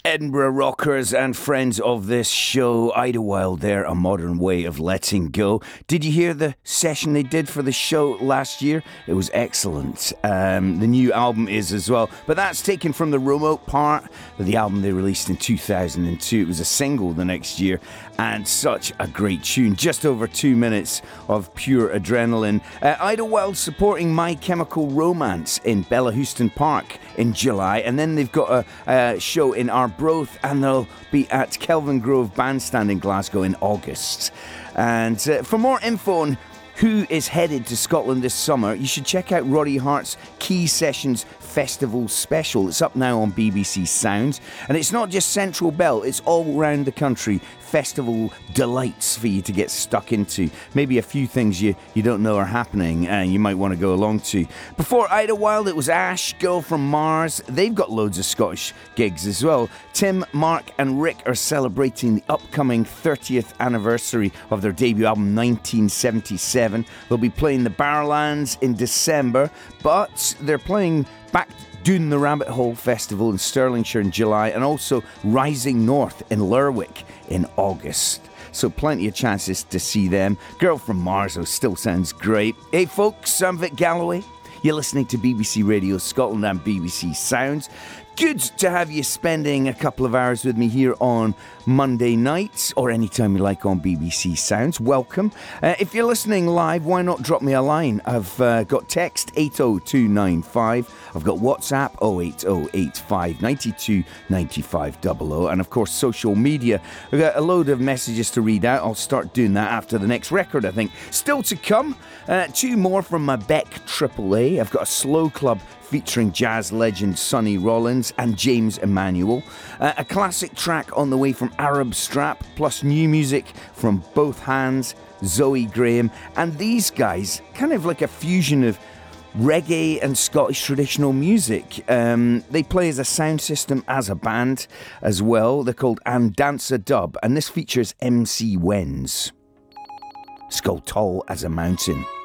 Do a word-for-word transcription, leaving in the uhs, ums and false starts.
Edinburgh rockers and friends of this show, Idlewild there, A Modern Way of Letting Go. Did you hear the session they did for the show last year? It was excellent. Um, the new album is as well, but that's taken from the Remote Part, the album they released in two thousand two. It was a single the next year, and such a great tune. Just over two minutes of pure adrenaline. Uh, Idlewild supporting My Chemical Romance in Bella Houston Park in July, and then they've got a, a show in Arbroath, and they'll be at Kelvin Grove Bandstand in Glasgow in August. And uh, for more info on who is headed to Scotland this summer, you should check out Roddy Hart's Key Sessions Festival Special. It's up now on B B C Sounds, and it's not just Central Belt, it's all around the country. Festival delights for you to get stuck into. Maybe a few things you, you don't know are happening and you might want to go along to. Before Idlewild, it was Ash, Girl from Mars. They've got loads of Scottish gigs as well. Tim, Mark and Rick are celebrating the upcoming thirtieth anniversary of their debut album nineteen seventy-seven. They'll be playing the Barrowlands in December, but they're playing back Doon the Rabbit Hole Festival in Stirlingshire in July, and also Rising North in Lerwick in August. So plenty of chances to see them. Girl from Mars still sounds great. Hey folks, I'm Vic Galloway. You're listening to B B C Radio Scotland and B B C Sounds. Good to have you spending a couple of hours with me here on Monday nights, or anytime you like on B B C Sounds. Welcome. Uh, if you're listening live, why not drop me a line? I've uh, got text eight oh two nine five. I've got WhatsApp oh eight oh eight five nine two nine five zero zero. And of course, social media. I've got a load of messages to read out. I'll start doing that after the next record, I think. Still to come, uh, two more from my Beck Triple A. I've got a Slow Club featuring jazz legend Sonny Rollins and James Emanuel. Uh, a classic track on the way from Arab Strap, plus new music from Both Hands, Zoe Graham, and these guys, kind of like a fusion of reggae and Scottish traditional music. Um, they play as a sound system, as a band as well. They're called Andanza Dub, and this features M C Wens. It's called Tall as a Mountain.